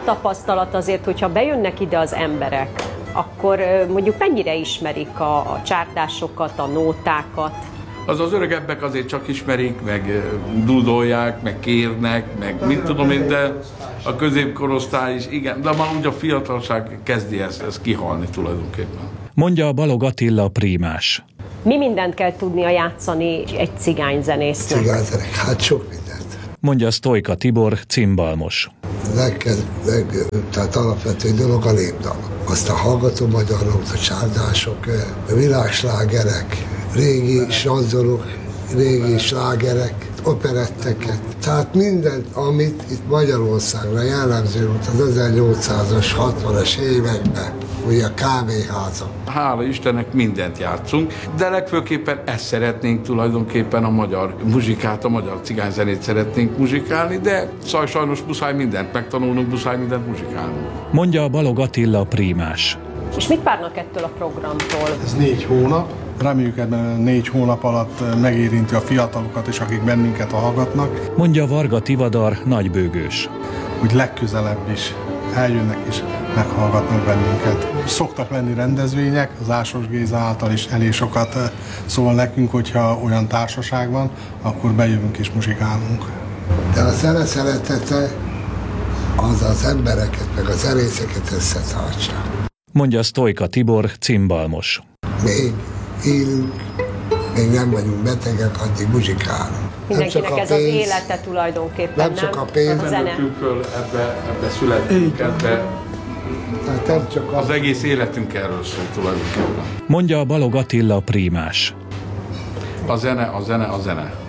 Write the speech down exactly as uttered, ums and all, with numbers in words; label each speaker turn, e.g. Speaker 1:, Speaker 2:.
Speaker 1: tapasztalat azért, hogyha bejönnek ide az emberek, akkor mondjuk mennyire ismerik a, a csárdásokat, a nótákat?
Speaker 2: Az az öregebbek azért csak ismerik, meg dúdolják, meg kérnek, meg mit tudom én, de a középkorosztály is, igen, de már úgy a fiatalság kezdi ezt, ezt kihalni tulajdonképpen.
Speaker 3: Mondja Balog Attila prímás.
Speaker 1: Mi mindent kell tudnia játszani egy cigányzenésznek?
Speaker 4: Cigányzenek, hát sok mindent.
Speaker 3: Mondja Sztojka Tibor, cimbalmos.
Speaker 4: Legkez, leg, tehát alapvető dolog a népdal. Aztán hallgató magyarok, a csárdások, világslágerek, régi sanzonok, régi slágerek, operetteket. Tehát mindent, amit itt Magyarországra jellemző volt az ezernyolcszázas, hatvanas években, ugye a kávéháza.
Speaker 2: Hála Istennek mindent játszunk, de legfőképpen ezt szeretnénk tulajdonképpen a magyar muzsikát, a magyar cigányzenét szeretnénk muzsikálni, de sajnos muszáj mindent megtanulnunk, muszáj mindent muzsikálnunk.
Speaker 3: Mondja Balog Attila prímás.
Speaker 1: És mit várnak ettől a programtól?
Speaker 5: Ez négy hónap. Reméljük ebben négy hónap alatt megérinti a fiatalokat is, akik bennünket hallgatnak.
Speaker 3: Mondja Varga Tivadar, nagybőgős.
Speaker 5: Úgy legközelebb is eljönnek és meghallgatnak bennünket. Szoktak lenni rendezvények, az Ásos Géza által is elég sokat szól nekünk, hogyha olyan társaság van, akkor bejövünk és muzsikálunk.
Speaker 4: De a zene szeretete az az embereket, meg a zenészeket összetartsa.
Speaker 3: Mondja Sztojka Tibor, cimbalmos.
Speaker 4: Még élünk, még nem vagyunk betegek, addig muzsikálunk.
Speaker 1: Mindenkinek ez pénz, az élete tulajdonképpen,
Speaker 4: nem? Csak a pénz.
Speaker 1: A zene.
Speaker 2: Föl, ebbe, ebbe születtünk, ebbe
Speaker 4: nem csak a...
Speaker 2: az egész életünk erről szól tulajdonképpen.
Speaker 3: Mondja Balog Attila prímás.
Speaker 2: A zene, a zene, a zene.